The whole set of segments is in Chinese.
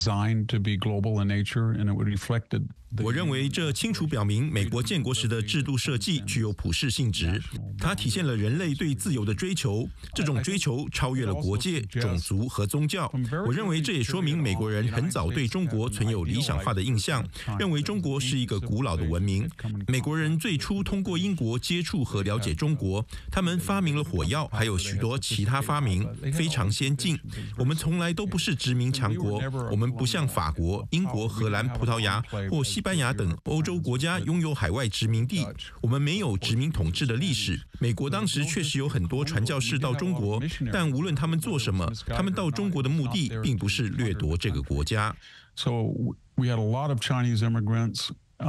我认为这清楚表明美国建国时的制度设计具有普世性质，它体现了人类对自由的追求，这种追求超越了国界、种族和宗教。我认为这也说明美国人很早对中国存有理想化的印象，认为中国是一个古老的文明。美国人最初通过英国接触和了解中国，他们发明了火药，还有许多其他发明，非常先进。我们从来都不是殖民强国，我们不像法国、英国、荷兰、葡萄牙或西班牙等欧洲国家拥有海外殖民地，我们没有殖民统治的历史。美国当时确实有很多传教士到中国，但无论他们做什么，他们到中国的目的并不是掠夺这个国家。 So we had a lot of Chinese immigrants.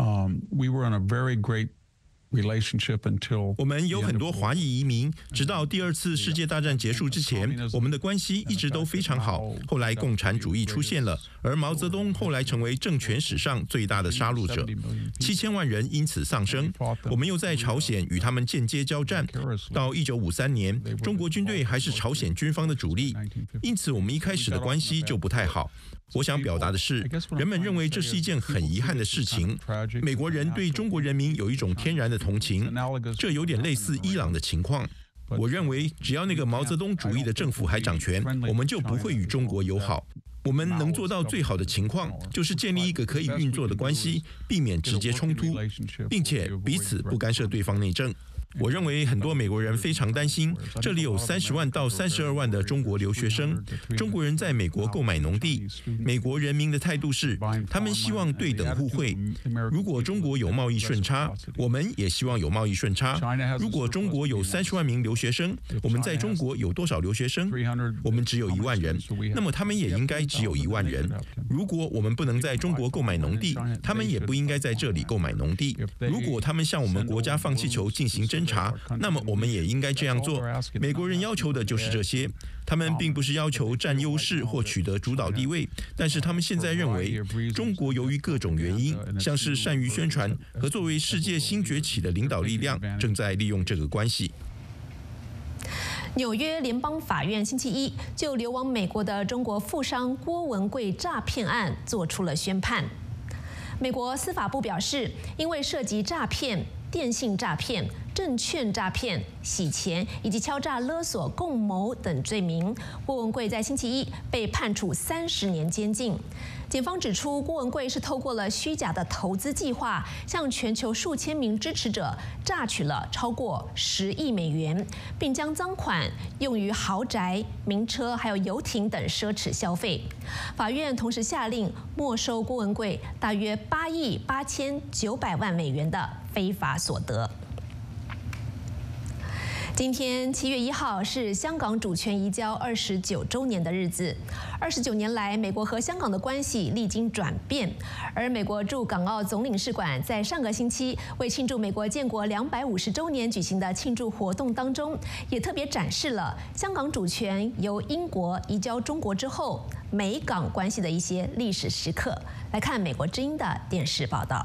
We were on a very great 我们有很多华裔移民，直到第二次世界大战结束之前，我们的关系一直都非常好。后来共产主义出现了，而毛泽东后来成为政权史上最大的杀戮者，7000万人因此丧生。我们又在朝鲜与他们间接交战，到1953年，中国军队还是朝鲜军方的主力，因此我们一开始的关系就不太好。我想表达的是，人们认为这是一件很遗憾的事情。美国人对中国人民有一种天然的同情，这有点类似伊朗的情况。我认为，只要那个毛泽东主义的政府还掌权，我们就不会与中国友好。我们能做到最好的情况，就是建立一个可以运作的关系，避免直接冲突，并且彼此不干涉对方内政。我认为很多美国人非常担心，这里有30万到32万的中国留学生，中国人在美国购买农地。美国人民的态度是，他们希望对等互惠。如果中国有贸易顺差，我们也希望有贸易顺差。如果中国有30万名留学生，我们在中国有多少留学生？我们只有1万人，那么他们也应该只有1万人。如果我们不能在中国购买农地，他们也不应该在这里购买农地。如果他们向我们国家放气球进行侦查，那么我们也应该这样做。美国人要求的就是这些，他们并不是要求占优势或取得主导地位，但是他们现在认为，中国由于各种原因，像是善于宣传和作为世界新崛起的领导力量，正在利用这个关系。 纽约联邦法院星期一就流亡美国的中国富商郭文贵诈骗案做出了宣判。美国司法部表示，因为涉及诈骗、电信诈骗、证券诈骗、洗钱以及敲诈勒索共谋等罪名，郭文贵在星期一被判处30年监禁。检方指出，郭文贵是透过了虚假的投资计划，向全球数千名支持者榨取了超过10亿美元，并将赃款用于豪宅、名车还有游艇等奢侈消费。法院同时下令没收郭文贵大约8亿8900万美元的非法所得。今天7月1号是香港主权移交29周年的日子。29年来，美国和香港的关系历经转变，而美国驻港澳总领事馆在上个星期为庆祝美国建国250周年举行的庆祝活动当中，也特别展示了香港主权由英国移交中国之后，美港关系的一些历史时刻。来看美国之音的电视报道。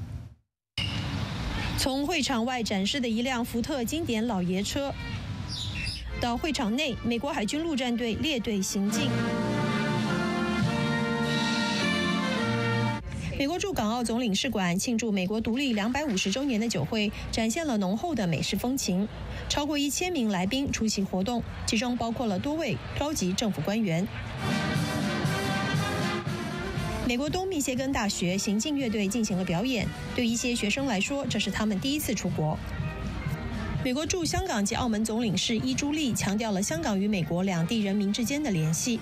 从会场外展示的一辆福特经典老爷车，到会场内，美国海军陆战队列队行进。美国驻港澳总领事馆庆祝美国独立250周年的酒会，展现了浓厚的美式风情。超过1000名来宾出席活动，其中包括了多位高级政府官员。美国东密歇根大学行进乐队进行了表演，对一些学生来说，这是他们第一次出国。美国驻香港及澳门总领事伊朱莉强调了香港与美国两地人民之间的联系。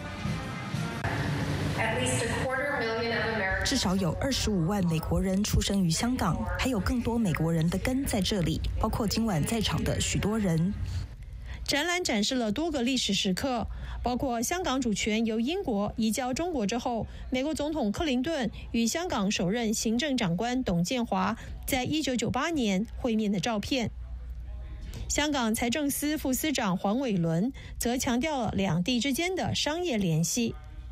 至少有25万美国人出生于香港，还有更多美国人的根在这里，包括今晚在场的许多人。 展览展示了多个历史时刻，包括香港主权由英国移交中国之后，美国总统克林顿与香港首任行政长官董建华在1998年会面的照片。香港财政司副司长黄伟伦则强调了两地之间的商业联系。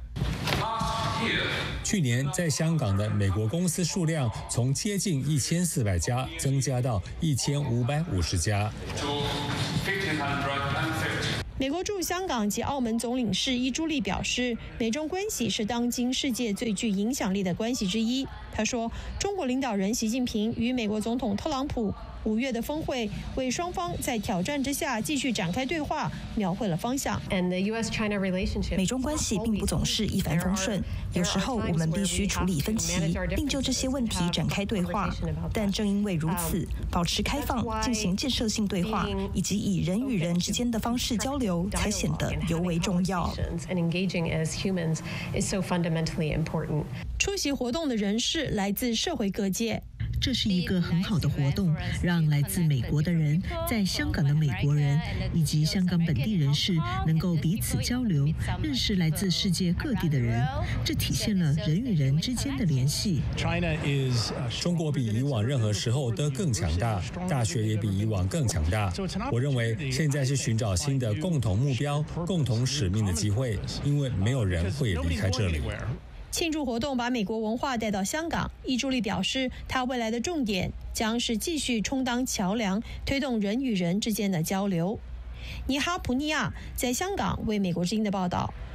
去年在香港的美国公司数量从接近1400家增加到1550家。 美国驻香港及澳门总领事伊朱莉表示，美中关系是当今世界最具影响力的关系之一。他说，中国领导人习近平与美国总统特朗普5月的峰会，为双方在挑战之下继续展开对话描绘了方向。 美中关系并不总是一帆风顺，有时候我们必须处理分歧，并就这些问题展开对话。但正因为如此，保持开放、进行建设性对话，以及以人与人之间的方式交流，才显得尤为重要。 出席活动的人士来自社会各界。 这是一个很好的活动，让来自美国的人、在香港的美国人以及香港本地人士能够彼此交流，认识来自世界各地的人。这体现了人与人之间的联系。 中国比以往任何时候都更强大，大学也比以往更强大。我认为现在是寻找新的共同目标、共同使命的机会，因为没有人会离开这里。 庆祝活动把美国文化带到香港，伊朱莉表示，她未来的重点将是继续充当桥梁，推动人与人之间的交流。尼哈普尼亚在香港为美国之音的报道。